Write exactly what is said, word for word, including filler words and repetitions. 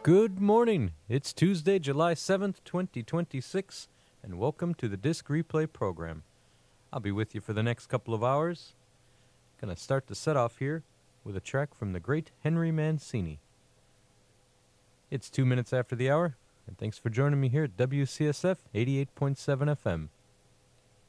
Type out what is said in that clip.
Good morning. It's Tuesday, July seventh, twenty twenty-six, and welcome to the Disc Replay program. I'll be with you for the next couple of hours. Gonna start the set off here with a track from the great Henry Mancini. It's two minutes after the hour, and thanks for joining me here at W C S F eighty-eight point seven F M.